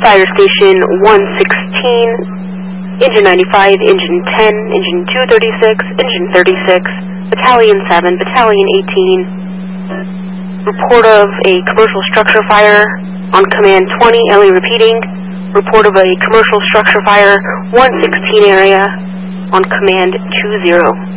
Fire Station 116, Engine 95, Engine 10, Engine 236, Engine 36, Battalion 7, Battalion 18. Report of a commercial structure fire on Command 20, Ellie repeating. Report of a commercial structure fire 116 area on Command 20.